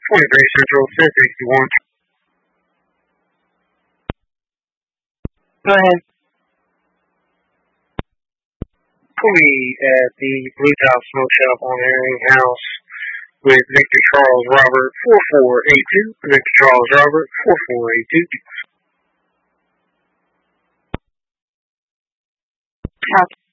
23 Central, 1061. Go ahead. We at the Blue Top Smoke Shop on Airing House with Victor Charles Robert 4482. Victor Charles Robert 4482.